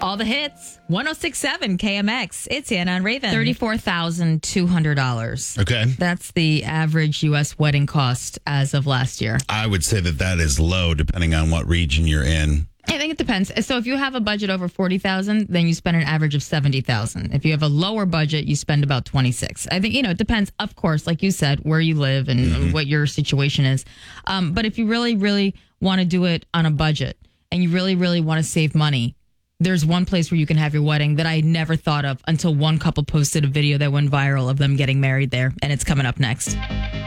All the hits. 106.7 KMX. It's Anna and Raven. $34,200. Okay. That's the average U.S. wedding cost as of last year. I would say that is low depending on what region you're in. I think it depends. So if you have a budget over $40,000, then you spend an average of $70,000. If you have a lower budget, you spend about $26,000. I think, it depends, of course, like you said, where you live and what your situation is. But if you really, really want to do it on a budget and you really, really want to save money, there's one place where you can have your wedding that I never thought of until one couple posted a video that went viral of them getting married there, and it's coming up next.